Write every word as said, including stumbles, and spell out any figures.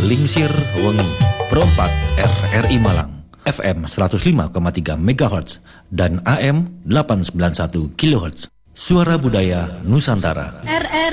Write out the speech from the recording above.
Lingsir Wengi, Perompak R R I Malang, F M seratus lima koma tiga megahertz dan A M delapan ratus sembilan puluh satu kilohertz. Suara Budaya Nusantara. R R